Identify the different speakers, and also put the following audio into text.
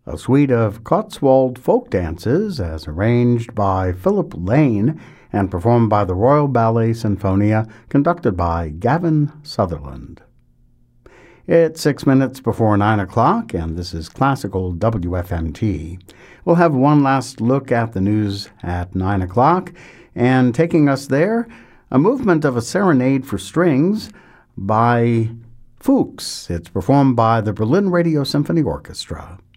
Speaker 1: a suite of Cotswold folk dances as arranged by Philip Lane and performed by the Royal Ballet Sinfonia, conducted by Gavin Sutherland. It's 6 minutes before 9 o'clock, and this is Classical WFMT. We'll have one last look at the news at 9 o'clock, and taking us there, a movement of a serenade for strings by Fuchs. It's performed by the Berlin Radio Symphony Orchestra.